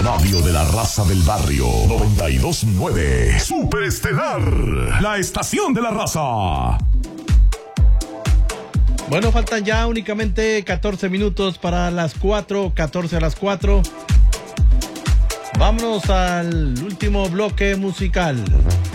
radio de la raza del barrio. 92.9. Superestelar. La estación de la raza. Bueno, faltan ya únicamente 14 minutos para las 4, 14 a las 4. Vámonos al último bloque musical.